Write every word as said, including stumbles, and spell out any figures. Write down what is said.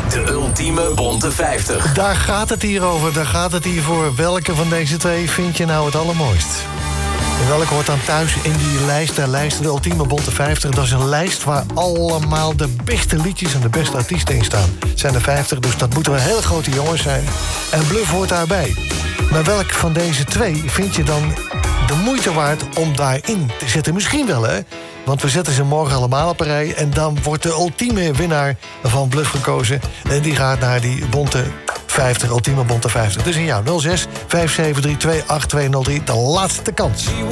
De ultieme bonte vijftig. Daar gaat het hier over, daar gaat het hier voor. Welke van deze twee vind je nou het allermooist? En welke hoort dan thuis in die lijst, de lijst, de ultieme bonte vijftig? Dat is een lijst waar allemaal de beste liedjes en de beste artiesten in staan. Het zijn er vijftig, dus dat moeten wel hele grote jongens zijn. En Bluff hoort daarbij. Maar welk van deze twee vind je dan de moeite waard om daarin te zetten? Misschien wel, hè? Want we zetten ze morgen allemaal op een rij. En dan wordt de ultieme winnaar van Bluff gekozen. En die gaat naar die bonte vijftig, ultieme bonte vijftig. Dus in jou nul zes vijf zeven drie twee acht twee nul drie, de laatste kans.